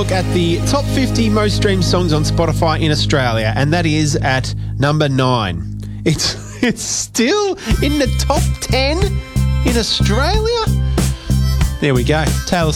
Look at the top 50 most streamed songs on Spotify in Australia, and that is at number 9. It's still in the top 10 in Australia. There we go. Taylor